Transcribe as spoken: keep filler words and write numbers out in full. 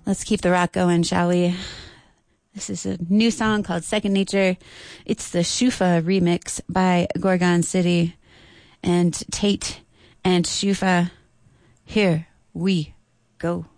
Let's keep the rock going, shall we? This is a new song called Second Nature. It's the Shufa remix by Gorgon City and Tate and Shufa. Here we go.